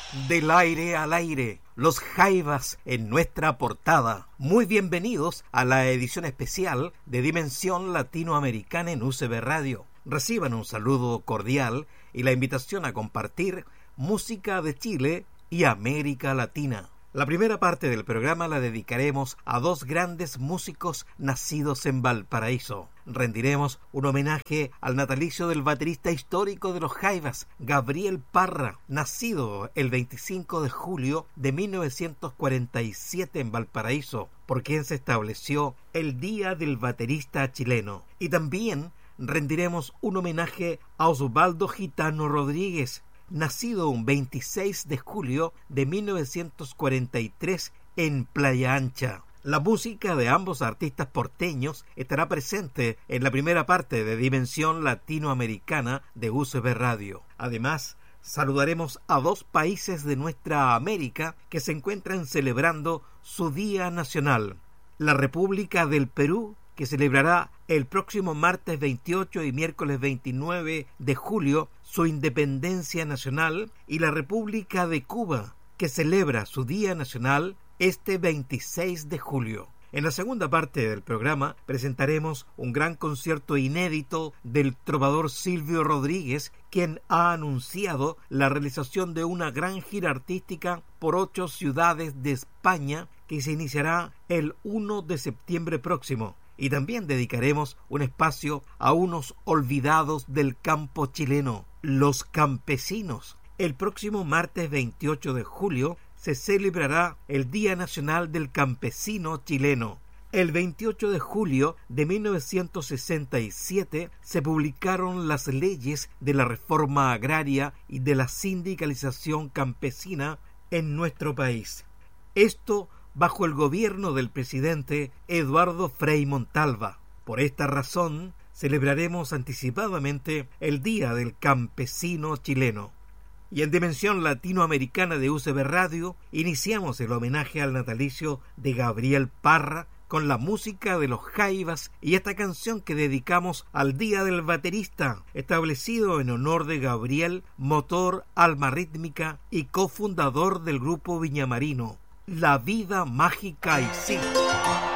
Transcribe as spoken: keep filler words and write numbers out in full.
Del aire al aire, los Jaivas en nuestra portada. Muy bienvenidos a la edición especial de Dimensión Latinoamericana en U C B Radio. Reciban un saludo cordial y la invitación a compartir música de Chile y América Latina. La primera parte del programa la dedicaremos a dos grandes músicos nacidos en Valparaíso. Rendiremos un homenaje al natalicio del baterista histórico de los Jaivas, Gabriel Parra, nacido el veinticinco de julio de mil novecientos cuarenta y siete en Valparaíso, por quien se estableció el Día del Baterista Chileno. Y también rendiremos un homenaje a Osvaldo Gitano Rodríguez, nacido un veintiséis de julio de mil novecientos cuarenta y tres en Playa Ancha. La música de ambos artistas porteños estará presente en la primera parte de Dimensión Latinoamericana de U C B Radio. Además, saludaremos a dos países de nuestra América que se encuentran celebrando su Día Nacional. La República del Perú, que celebrará el próximo martes veintiocho y miércoles veintinueve de julio su independencia nacional, y la República de Cuba, que celebra su Día Nacional este veintiséis de julio. En la segunda parte del programa presentaremos un gran concierto inédito del trovador Silvio Rodríguez, quien ha anunciado la realización de una gran gira artística por ocho ciudades de España que se iniciará el primero de septiembre próximo. Y también dedicaremos un espacio a unos olvidados del campo chileno, los campesinos. El próximo martes veintiocho de julio se celebrará el Día Nacional del Campesino Chileno. El veintiocho de julio de mil novecientos sesenta y siete se publicaron las leyes de la reforma agraria y de la sindicalización campesina en nuestro país. Esto bajo el gobierno del presidente Eduardo Frei Montalva. Por esta razón, celebraremos anticipadamente el Día del Campesino Chileno. Y en Dimensión Latinoamericana de U C B Radio, iniciamos el homenaje al natalicio de Gabriel Parra con la música de los Jaivas y esta canción que dedicamos al Día del Baterista, establecido en honor de Gabriel, motor, alma rítmica y cofundador del grupo Viñamarino. La vida mágica y sí.